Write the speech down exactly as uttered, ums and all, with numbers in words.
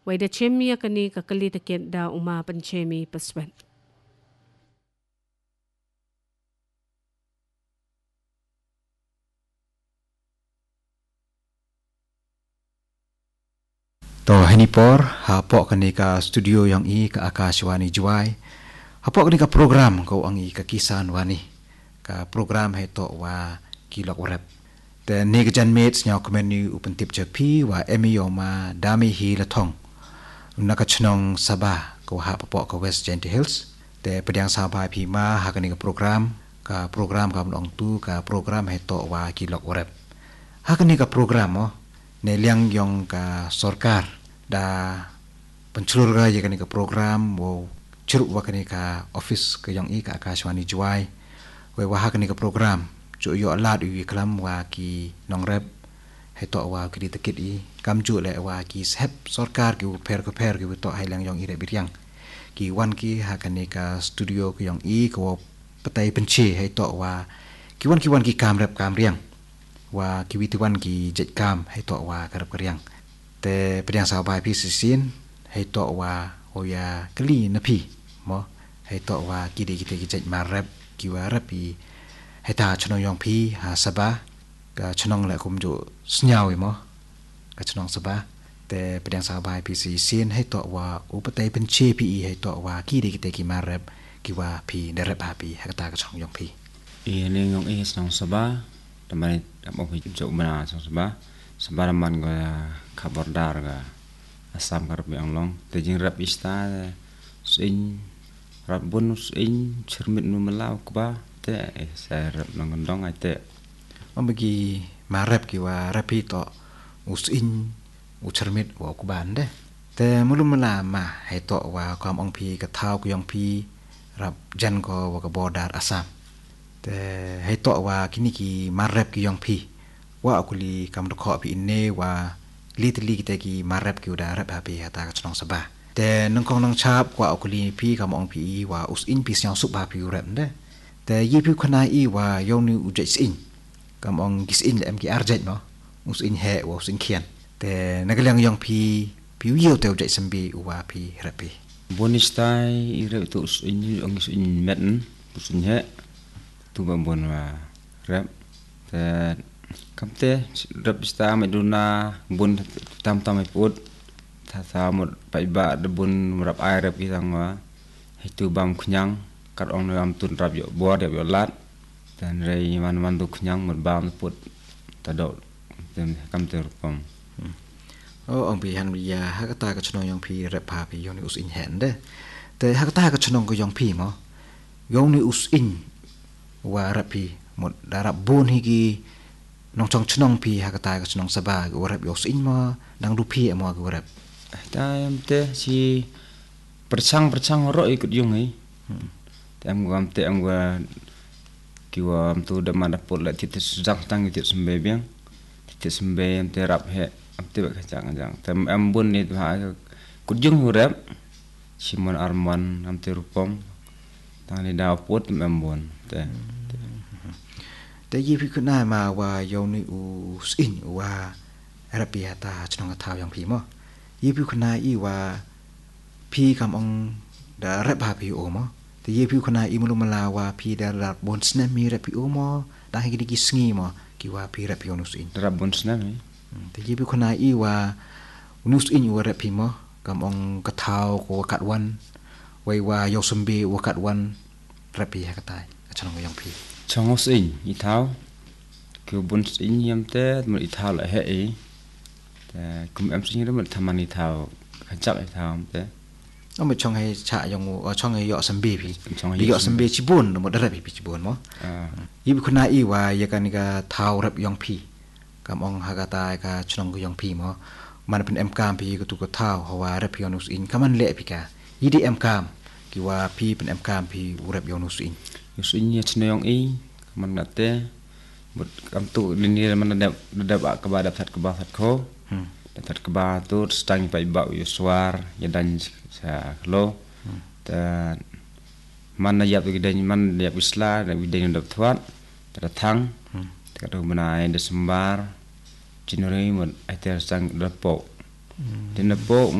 Wai da chemi akani kakali taket da uma panchemi paswet. To hanipor hapok kani ka studio yang i ka Akashwani Juai. Hapok kani ka program ko ang i ka kisan wani. Ka program he to wa kilok rep. Te ne jan mates nya komeni upen tip chapi wa emi yoma dami hi latong. Naka chnong Sabah ko ha pok ka West Genty Hills. Te pediang sabai pi ma ha kani ka program ka program ka mlong tu ka program he to wa kilok rep. Ha kani ka program mo ne liang yong ka sorkar da pencelur ga ye kani ka program wo ceruk wa kani ka office ke yong i ka Akashwani Juai we wa ha kani ka program ju yo alat wi klam wa ki nong rep he to wa ki tikit i kam ju le wa ki sep sorkar ki per ko per ki to hai lang yong i re biryang ki wan ki ha kani ka studio ke yong i ko petai penci he to wa ki wan ki wan ki kam rep kam riang wa ki wituan ki jet kam hai to wa karap karyang te pediang sabai pi sisin hai to wa oya kli na pi mo hai to wa ki de ki ki jet marap ki wa rapi hai ta chno yong pi ha Sabah ka chnong la kum jo snyawi mo ka chnong Sabah te pediang sabai pi sisin hai to wa upatai penche pi hai to wa ki de ki ki marap ki wa pi de rap ha pi ha ta ka chong yong pi i ne ngong i snong Sabah tamai mo pi jo mana sang Sabah Sabah man go khabar dar ga asam karep yang long te jing rap ista sin rap bonus in cermit nu melau ba te sa rap nong ndong ai te om bagi marap ki wa rapi to usin u cermit wa ku ban de te mulum mala ma hai to wa kam ong pi ka thau ku yong pi rap jan ko wa ka bodar asam te hai to wa kini ki marap ki yong pi wa akuli kam do kho pi ne wa litli ki te ki marap ki uda rap ha pi ata ka chnong Sabah te nong kong nong chap wa akuli pi kam ong pi wa us in pi syang sup ba pi rap de te yi pi khna i wa yong ni u je sin kam ong gis in le em ki arjet no us in he wa us in khian te nagalang yong pi pi yo te u je sambi wa pi rap pi bonistai i re tu us in ong us in met us in he tu ba bon wa rap te kamte rap sta me duna bun tam tam e put tha tha mot pai ba de bun rap ai rap ki sang wa hitu bam khnyang kat ong am tun rap yo bo de yo lat dan rei man man tu khnyang mot bam put ta do tem kamte pom o ong pi han ya ha ka ta ka chno yong pi rap pa pi yong ni us in hen de te ha ka ta ka chno ko yong pi mo yong ni us in wa rap pi mot darap bun hi ki nong chong chnong pi ha ka ta ka chnong Sabah go rap yo sin ma dang du pi mo go rap ta em te si perchang perchang ro ikut yung ai te am gam te am wa ki wa am tu da mana pol la ti te sujang tang ti sembe biang ti sembe em te rap he am te ba ka jang jang te am bun ni ha kut yung rap Simon Arman am te rupom tang ni da pot am bun te te yi pi khna ma wa yong ni u sin wa rapi ata chnong thau yang pi mo yi pi khna i wa pi kam ong da rap ha pi o mo te yi pi khna i mulu mala wa pi da rap bon sna mi rapi o mo da hi ki sngi mo ki wa pi rapi onus in rap bon sna mi te yi pi khna i wa unus in wa rapi mo kam ong ka thau ko kat wan wai wa yo sumbi wa kat wan rapi ha ka tai ka chnong yang pi chongos in i thao ku bun in yam te mo i thao la he e te kum am sin ro mo thamani thao ka chak i thao te o mo chong hai cha yong o chong hai yo sambi pi chong yo sambi chi bun mo dara pi chi bun mo yi bi khuna i wa ya kan ka thao rap yong pi kam ong ha ka ta ka chnong ko yong pi mo man pen em kam pi ko tu ko thao ho wa rap yonus in kaman le pi ka yi di em kam ki wa pi pen em kam pi rap yonus in yusin ya chneyong i man nate but kam tu lini man da da ba ka ba da that ka ba that ko da that ka ba tu stang pai ba yu swar ya dan sa lo ta man ya bi dan man ya bisla da bi dan da thwat ta thang ta do mana en Desember Januari mon ater sang da po din da po